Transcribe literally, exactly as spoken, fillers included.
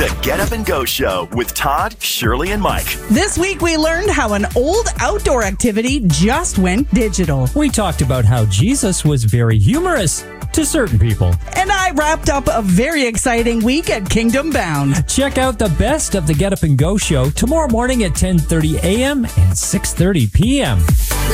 The Get Up and Go Show with Todd, Shirley, and Mike. This week we learned how an old outdoor activity just went digital. We talked about how Jesus was very humorous to certain people. And I wrapped up a very exciting week at Kingdom Bound. Check out the best of the Get Up and Go Show tomorrow morning at ten thirty a.m. and six thirty p.m.